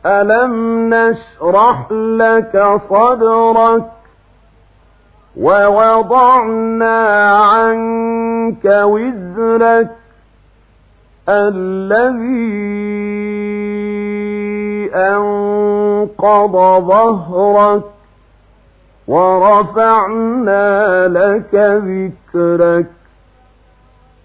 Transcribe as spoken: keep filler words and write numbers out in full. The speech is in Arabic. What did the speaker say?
ألم نشرح لك صدرك ووضعنا عنك وزرك الذي أنقض ظهرك ورفعنا لك ذكرك